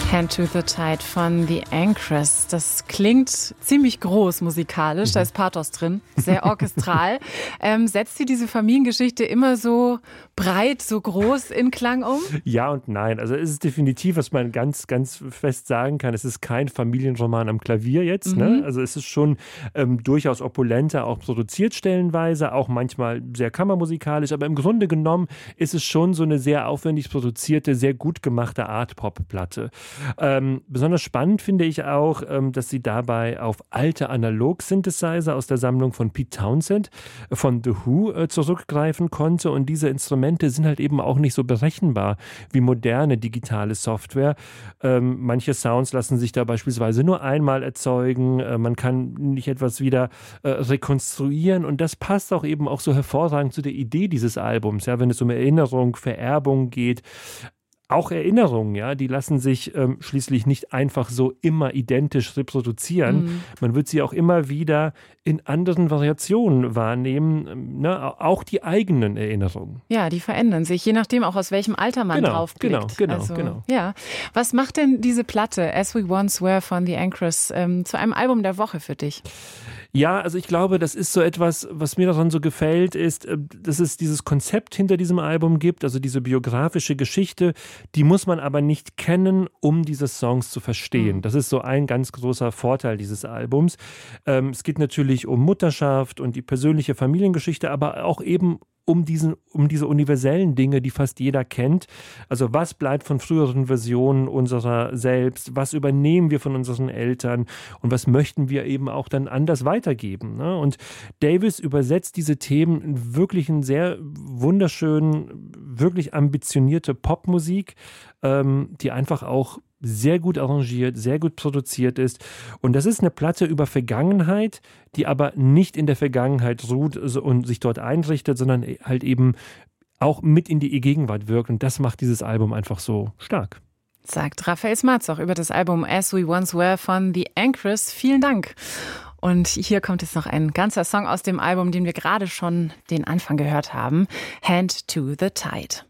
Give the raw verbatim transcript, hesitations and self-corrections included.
Hand to the Tide von The Anchors. Das klingt ziemlich groß musikalisch, da ist Pathos drin, sehr orchestral. ähm, setzt sie diese Familiengeschichte immer so breit, so groß in Klang um? Ja und nein. Also es ist definitiv, was man ganz, ganz fest sagen kann, es ist kein Familienroman am Klavier jetzt. Mhm. Ne? Also es ist schon ähm, durchaus opulenter, auch produziert stellenweise, auch manchmal sehr kammermusikalisch, aber im Grunde genommen ist es schon so eine sehr aufwendig produzierte, sehr gut gemachte Art-Pop-Platte. Ähm, besonders spannend finde ich auch, ähm, dass sie dabei auf alte Analog-Synthesizer aus der Sammlung von Pete Townshend von The Who äh, zurückgreifen konnte, und diese Instrumente sind halt eben auch nicht so berechenbar wie moderne digitale Software. Ähm, manche Sounds lassen sich da beispielsweise nur einmal erzeugen, äh, man kann nicht etwas wieder äh, rekonstruieren, und das passt auch eben auch so hervorragend zu der Idee dieses Albums, ja, wenn es um Erinnerung, Vererbung geht. Auch Erinnerungen, ja, die lassen sich ähm, schließlich nicht einfach so immer identisch reproduzieren. Mhm. Man wird sie auch immer wieder in anderen Variationen wahrnehmen, ne? Auch die eigenen Erinnerungen. Ja, die verändern sich, je nachdem auch aus welchem Alter man genau, drauf blickt. Genau, genau, also, genau. Ja. Was macht denn diese Platte As We Once Were von The Anchors ähm, zu einem Album der Woche für dich? Ja, also ich glaube, das ist so etwas, was mir daran so gefällt, ist, dass es dieses Konzept hinter diesem Album gibt, also diese biografische Geschichte, die muss man aber nicht kennen, um diese Songs zu verstehen. Mhm. Das ist so ein ganz großer Vorteil dieses Albums. Ähm, es geht natürlich um Mutterschaft und die persönliche Familiengeschichte, aber auch eben um diesen, um diese universellen Dinge, die fast jeder kennt. Also was bleibt von früheren Versionen unserer selbst? Was übernehmen wir von unseren Eltern? Und was möchten wir eben auch dann anders weitergeben? Ne? Und Davis übersetzt diese Themen in wirklich einen sehr wunderschönen, wirklich ambitionierte Popmusik, ähm, die einfach auch sehr gut arrangiert, sehr gut produziert ist. Und das ist eine Platte über Vergangenheit, die aber nicht in der Vergangenheit ruht und sich dort einrichtet, sondern halt eben auch mit in die Gegenwart wirkt. Und das macht dieses Album einfach so stark. Sagt Raphael Smarzoch über das Album As We Once Were von The Anchors. Vielen Dank. Und hier kommt jetzt noch ein ganzer Song aus dem Album, den wir gerade schon den Anfang gehört haben. Hand to the Tide.